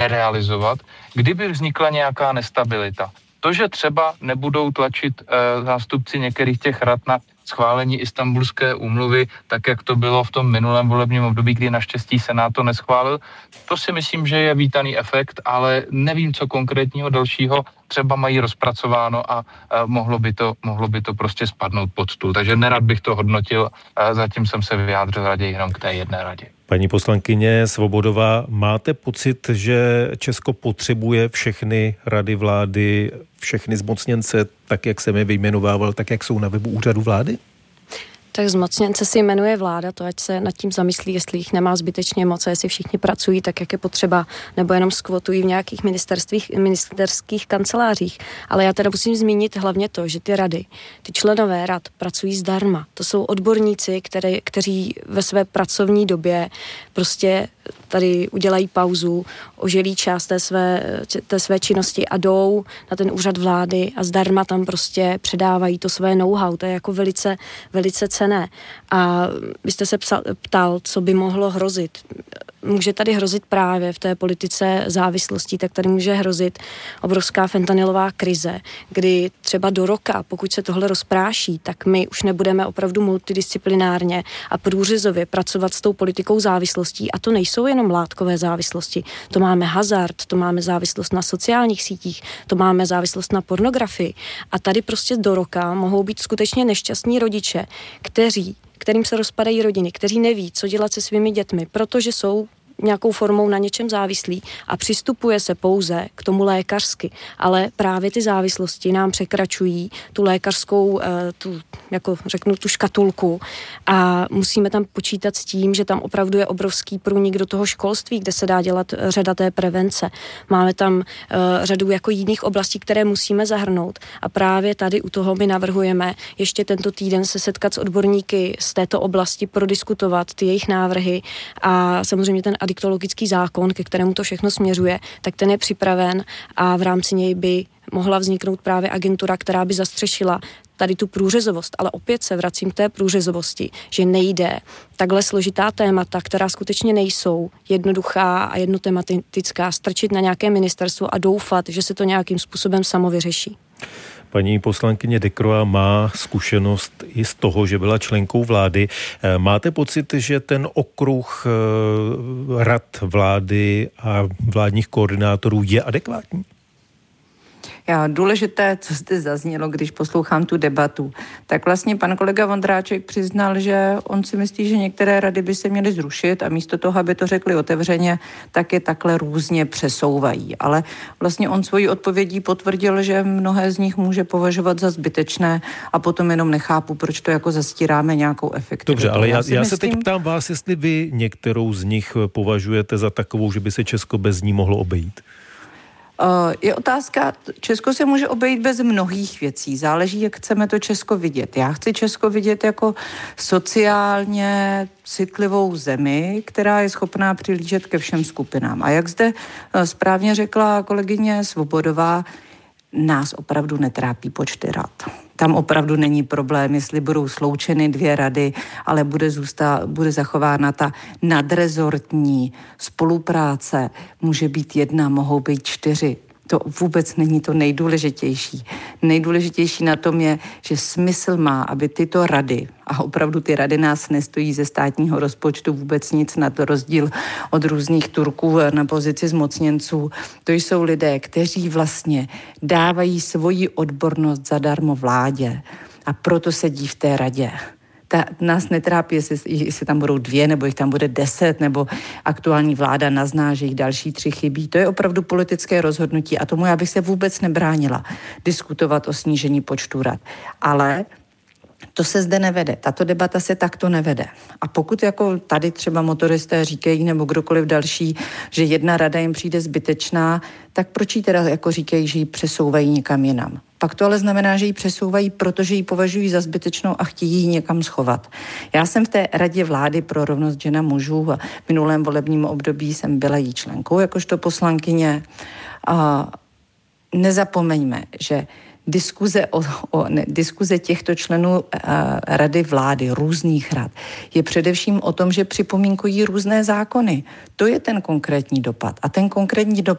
nerealizovat, kdyby vznikla nějaká nestabilita. To, že třeba nebudou tlačit zástupci některých těch rad na schválení Istanbulské úmluvy, tak jak to bylo v tom minulém volebním období, kdy naštěstí Senát to neschválil, to si myslím, že je vítaný efekt, ale nevím, co konkrétního dalšího třeba mají rozpracováno a mohlo by to prostě spadnout pod stůl. Takže nerad bych to hodnotil, zatím jsem se vyjádřil raději jenom k té jedné radě. Paní poslankyně Svobodová, máte pocit, že Česko potřebuje všechny rady vlády, všechny zmocněnce, tak jak jsem je vyjmenovával, tak jak jsou na webu úřadu vlády? Tak zmocněnce si jmenuje vláda, to ať se nad tím zamyslí, jestli jich nemá zbytečně moc, jestli všichni pracují tak, jak je potřeba, nebo jenom skvotují v nějakých ministerských kancelářích. Ale já teda musím zmínit hlavně to, že ty rady, ty členové rad pracují zdarma. To jsou odborníci, kteří ve své pracovní době prostě tady udělají pauzu, oželí část té své činnosti a jdou na ten úřad vlády a zdarma tam prostě předávají to své know-how. To je jako velice, velice cenné. A vy jste se ptal, co by mohlo hrozit. Může tady hrozit právě v té politice závislostí, tak tady může hrozit obrovská fentanylová krize, kdy třeba do roka, pokud se tohle rozpráší, tak my už nebudeme opravdu multidisciplinárně a průřezově pracovat s tou politikou závislostí. A to nejsou jenom látkové závislosti. To máme hazard, to máme závislost na sociálních sítích, to máme závislost na pornografii. A tady prostě do roka mohou být skutečně nešťastní rodiče, kterým se rozpadají rodiny, kteří neví, co dělat se svými dětmi, protože jsou nějakou formou na něčem závislí a přistupuje se pouze k tomu lékařsky. Ale právě ty závislosti nám překračují tu lékařskou, tu škatulku a musíme tam počítat s tím, že tam opravdu je obrovský průnik do toho školství, kde se dá dělat řada té prevence. Máme tam řadu jako jiných oblastí, které musíme zahrnout a právě tady u toho my navrhujeme ještě tento týden se setkat s odborníky z této oblasti, prodiskutovat ty jejich návrhy a samozřejmě ten adiktologický zákon, ke kterému to všechno směřuje, tak ten je připraven a v rámci něj by mohla vzniknout právě agentura, která by zastřešila tady tu průřezovost. Ale opět se vracím k té průřezovosti, že nejde takhle složitá témata, která skutečně nejsou jednoduchá a jednotematická, strčit na nějaké ministerstvo a doufat, že se to nějakým způsobem samo vyřeší. Paní poslankyně Dekroa má zkušenost i z toho, že byla členkou vlády. Máte pocit, že ten okruh rad vlády a vládních koordinátorů je adekvátní? Důležité, co zde zaznělo, když poslouchám tu debatu, tak vlastně pan kolega Vondráček přiznal, že on si myslí, že některé rady by se měly zrušit a místo toho, aby to řekli otevřeně, tak je takhle různě přesouvají. Ale vlastně on svojí odpovědí potvrdil, že mnohé z nich může považovat za zbytečné a potom jenom nechápu, proč to jako zastíráme nějakou efektivitu. Dobře, ale já se teď ptám vás, jestli vy některou z nich považujete za takovou, že by se Česko bez ní mohlo obejít. Je otázka, Česko se může obejít bez mnohých věcí, záleží, jak chceme to Česko vidět. Já chci Česko vidět jako sociálně citlivou zemi, která je schopná přihlížet ke všem skupinám. A jak zde správně řekla kolegyně Svobodová, nás opravdu netrápí počty rad. Tam opravdu není problém, jestli budou sloučeny 2 rady, ale bude zachována ta nadrezortní spolupráce. Může být 1, mohou být 4. To vůbec není to nejdůležitější. Nejdůležitější na tom je, že smysl má, aby tyto rady, a opravdu ty rady nás nestojí ze státního rozpočtu vůbec nic na to rozdíl od různých Turků na pozici zmocněnců. To jsou lidé, kteří vlastně dávají svoji odbornost zadarmo vládě a proto sedí v té radě. Nás netrápí, jestli tam budou 2, nebo jich tam bude 10, nebo aktuální vláda nazná, že jich další 3 chybí. To je opravdu politické rozhodnutí a tomu já bych se vůbec nebránila diskutovat o snížení počtu rad. Ale to se zde nevede. Tato debata se takto nevede. A pokud jako tady třeba motoristé říkají, nebo kdokoliv další, že 1 rada jim přijde zbytečná, tak proč jí teda jako říkají, že ji přesouvají někam jinam? Pak to ale znamená, že ji přesouvají, protože ji považují za zbytečnou a chtějí ji někam schovat. Já jsem v té radě vlády pro rovnost žen a mužů a v minulém volebním období jsem byla jí členkou jakožto poslankyně. A nezapomeňme, že diskuze těchto členů rady vlády, různých rad, je především o tom, že připomínkují různé zákony. To je ten konkrétní dopad. A ten konkrétní dopad